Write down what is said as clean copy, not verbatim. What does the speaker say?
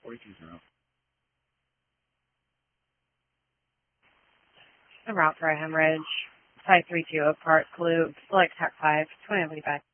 En route for a hemorrhage. 532 Oak Park, Clue, select TAC 5, 20 back.